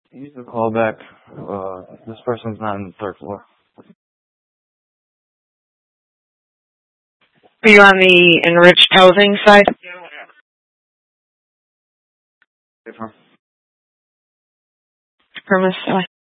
Use the call back. This person's not on the third floor. Are you on the enriched housing side? Different. Premise.